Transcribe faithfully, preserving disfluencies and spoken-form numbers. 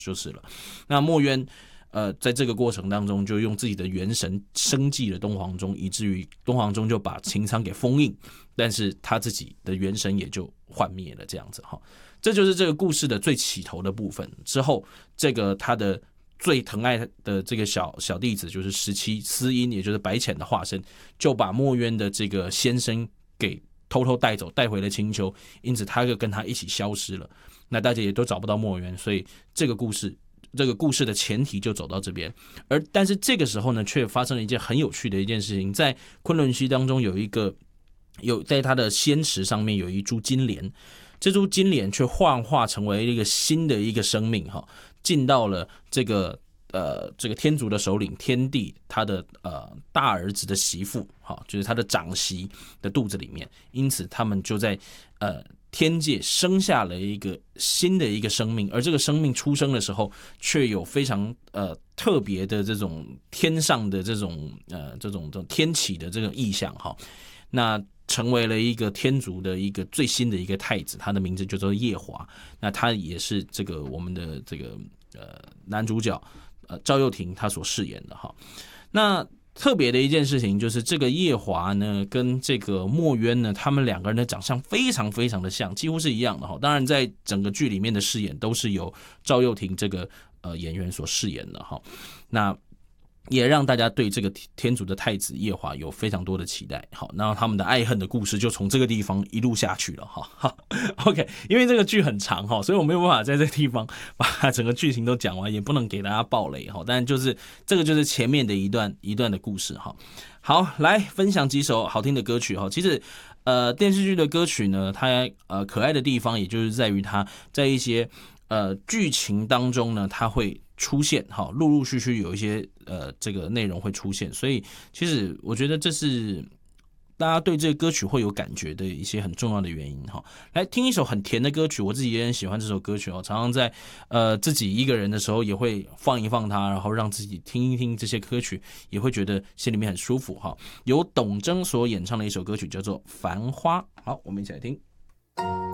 就是了。那墨渊呃，在这个过程当中，就用自己的元神生祭了东皇钟，以至于东皇钟就把擎苍给封印，但是他自己的元神也就幻灭了，这样子哈。这就是这个故事的最起头的部分。之后，这个他的最疼爱的这个小小弟子，就是十七司音，也就是白浅的化身，就把墨渊的这个先生给偷偷带走，带回了青丘，因此他就跟他一起消失了。那大家也都找不到墨渊，所以这个故事。这个故事的前提就走到这边，而但是这个时候呢，却发生了一件很有趣的一件事情，在昆仑溪当中有一个有在它的仙池上面有一株金莲，这株金莲却幻化成为一个新的一个生命哈，进到了这个呃这个天族的首领天帝他的呃大儿子的媳妇哈，就是他的长媳的肚子里面，因此他们就在呃。天界生下了一个新的一个生命，而这个生命出生的时候，却有非常呃特别的这种天上的这种呃这种这种天启的这个意象哈，那成为了一个天族的一个最新的一个太子，他的名字就叫夜华，那他也是这个我们的这个呃男主角呃赵又廷他所饰演的哈，那。特别的一件事情就是这个夜华呢跟这个墨渊呢，他们两个人的长相非常非常的像，几乎是一样的哈。当然在整个剧里面的饰演都是由赵又廷这个呃演员所饰演的哈。那也让大家对这个天族的太子夜华有非常多的期待。好，那他们的爱恨的故事就从这个地方一路下去了哈。OK， 因为这个剧很长哈，所以我没有办法在这个地方把整个剧情都讲完，也不能给大家爆雷哈。但就是这个就是前面的一段一段的故事哈。好，来分享几首好听的歌曲哈。其实呃电视剧的歌曲呢，它呃可爱的地方也就是在于它在一些呃剧情当中呢，它会出现哈，陆陆续续有一些呃这个内容会出现，所以其实我觉得这是大家对这个歌曲会有感觉的一些很重要的原因哈。来听一首很甜的歌曲，我自己也很喜欢这首歌曲哦，常常在呃自己一个人的时候也会放一放它，然后让自己听一听这些歌曲，也会觉得心里面很舒服哈。由董贞所演唱的一首歌曲叫做《繁花》，好，我们一起来听。